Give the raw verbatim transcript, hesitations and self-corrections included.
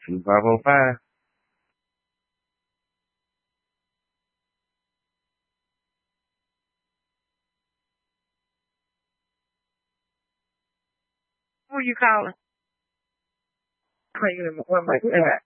two five oh five. Who you calling? Wait a minute, what am I doing?